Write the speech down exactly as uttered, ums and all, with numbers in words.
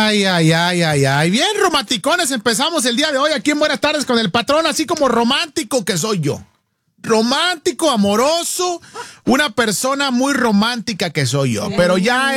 Ay, ay, ay, ay, ay. Bien, romanticones, empezamos el día de hoy aquí en Buenas Tardes con el Patrón, así como romántico que soy yo. Romántico, amoroso, una persona muy romántica que soy yo, pero ya